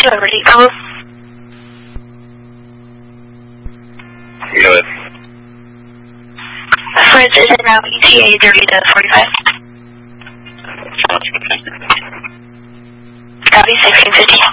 to a ready call. Go ahead. Fritz is now ETA 30 to 45. Copy 1650.